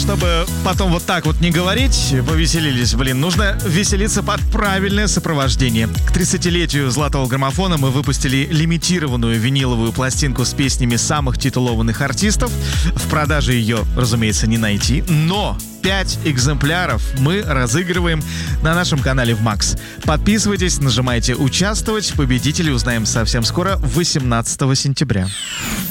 чтобы потом вот так вот не говорить, повеселились, нужно веселиться под правильное сопровождение. К 30-летию золотого граммофона мы выпустили лимитированную виниловую пластинку с песнями самых титулованных артистов. В продаже ее, разумеется, не найти, но 5 экземпляров мы разыгрываем на нашем канале в Max. Подписывайтесь, нажимайте «Участвовать». Победителей узнаем совсем скоро, 18 сентября.